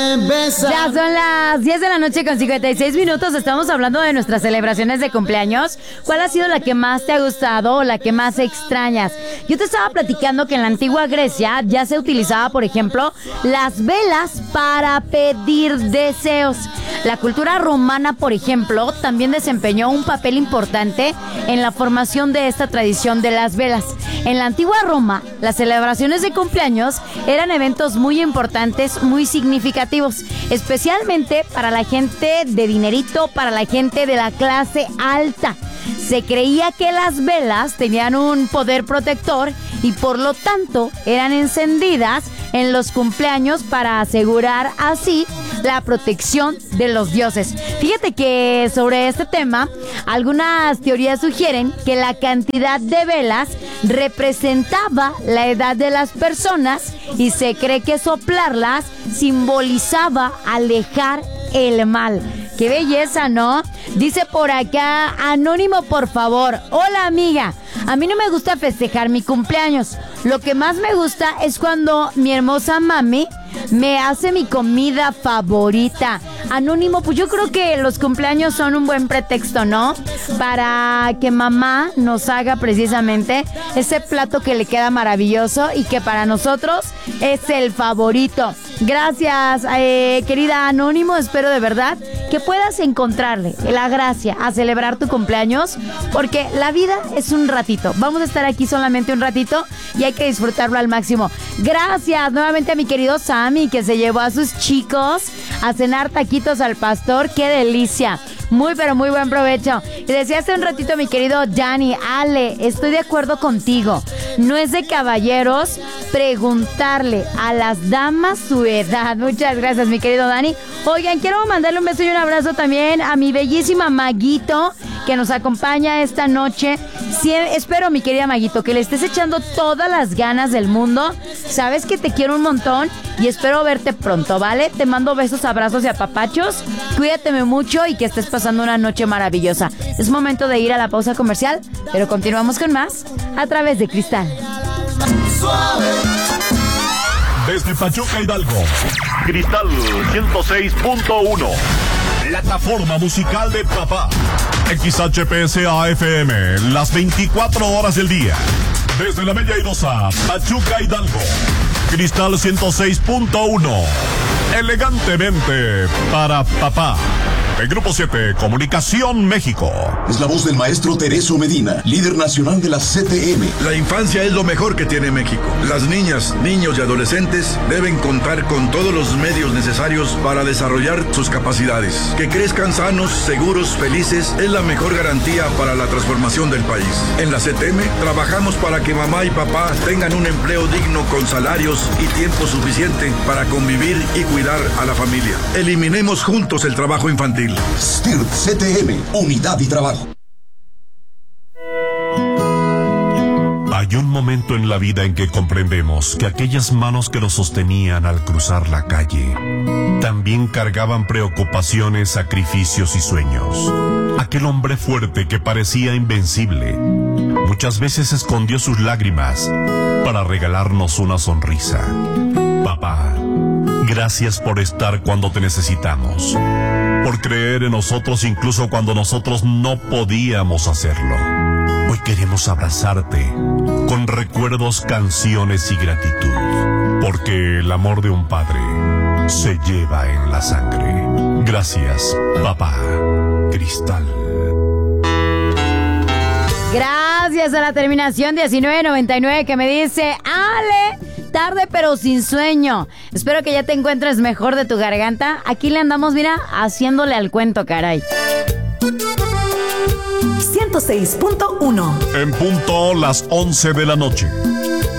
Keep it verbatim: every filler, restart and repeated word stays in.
Ya son las diez de la noche con cincuenta y seis minutos. Estamos hablando de nuestras celebraciones de cumpleaños. ¿Cuál ha sido la que más te ha gustado o la que más extrañas? Yo te estaba platicando que en la antigua Grecia ya se utilizaba, por ejemplo, las velas para pedir deseos. La cultura romana, por ejemplo, también desempeñó un papel importante en la formación de esta tradición de las velas. En la antigua Roma, las celebraciones de cumpleaños eran eventos muy importantes, muy significativos, especialmente para la gente de dinerito, para la gente de la clase alta. Se creía que las velas tenían un poder protector y por lo tanto eran encendidas en los cumpleaños para asegurar así la protección de los dioses. Fíjate que sobre este tema, algunas teorías sugieren que la cantidad de velas representaba la edad de las personas y se cree que soplarlas simbolizaba alejar el mal. ¡Qué belleza!, ¿no? Dice por acá, Anónimo, por favor. Hola, amiga. A mí no me gusta festejar mi cumpleaños. Lo que más me gusta es cuando mi hermosa mami me hace mi comida favorita. Anónimo, pues yo creo que los cumpleaños son un buen pretexto, ¿no? Para que mamá nos haga precisamente ese plato que le queda maravilloso y que para nosotros es el favorito. Gracias, eh, querida Anónimo. Espero de verdad que puedas encontrarle la gracia a celebrar tu cumpleaños, porque la vida es un ratito. Vamos a estar aquí solamente un ratito y hay que disfrutarlo al máximo. Gracias nuevamente a mi querido Sammy, que se llevó a sus chicos a cenar taquitos al pastor. ¡Qué delicia! Muy, pero muy buen provecho. Y decía hace un ratito mi querido Gianni, Ale, estoy de acuerdo contigo. No es de caballeros preguntarle a las damas su edad. Muchas gracias, mi querido Dani. Oigan, quiero mandarle un beso y un abrazo también a mi bellísima Maguito, que nos acompaña esta noche. Sí, espero, mi querida Maguito, que le estés echando todas las ganas del mundo. Sabes que te quiero un montón y espero verte pronto, ¿vale? Te mando besos, abrazos y apapachos. Cuídateme mucho y que estés pasando una noche maravillosa. Es momento de ir a la pausa comercial, pero continuamos con más a través de Cristal. Desde Pachuca, Hidalgo, Cristal ciento seis punto uno. Plataforma musical de papá. X H P S A F M, las veinticuatro horas del día. Desde la Bella Airosa, Pachuca, Hidalgo, Cristal ciento seis punto uno. Elegantemente para papá. El Grupo siete, Comunicación México. Es la voz del maestro Tereso Medina, líder nacional de la C T M. La infancia es lo mejor que tiene México. Las niñas, niños y adolescentes deben contar con todos los medios necesarios para desarrollar sus capacidades. Que crezcan sanos, seguros, felices es la mejor garantía para la transformación del país. En la C T M trabajamos para que mamá y papá tengan un empleo digno con salarios y tiempo suficiente para convivir y cuidar a la familia. Eliminemos juntos el trabajo infantil. S T I R T C T M, Unidad y Trabajo. Hay un momento en la vida en que comprendemos que aquellas manos que nos sostenían al cruzar la calle también cargaban preocupaciones, sacrificios y sueños. Aquel hombre fuerte que parecía invencible muchas veces escondió sus lágrimas para regalarnos una sonrisa. Papá, gracias por estar cuando te necesitamos, por creer en nosotros incluso cuando nosotros no podíamos hacerlo. Hoy queremos abrazarte con recuerdos, canciones y gratitud, porque el amor de un padre se lleva en la sangre. Gracias, papá. Cristal. Gracias a la terminación diecinueve noventa y nueve que me dice, Ale, tarde pero sin sueño. Espero que ya te encuentres mejor de tu garganta. Aquí le andamos, mira, haciéndole al cuento, caray. ciento seis punto uno. En punto las once de la noche.